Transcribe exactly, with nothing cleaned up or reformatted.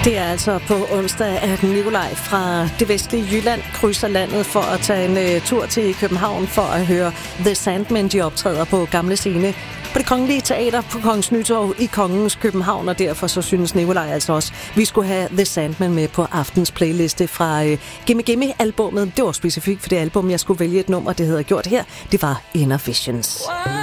Det er altså på onsdag, at Nikolaj fra det vestlige Jylland krydser landet for at tage en uh, tur til København for at høre The Sandmen. De optræder på Gamle Scene på Det Kongelige Teater på Kongens Nytorv i Kongens København, og derfor så synes Nikolaj altså også, vi skulle have The Sandmen med på aftens playliste fra uh, Gimme Gimme-albummet. Det var specifikt for det album, jeg skulle vælge et nummer, det havde gjort her. Det var Inner Visions.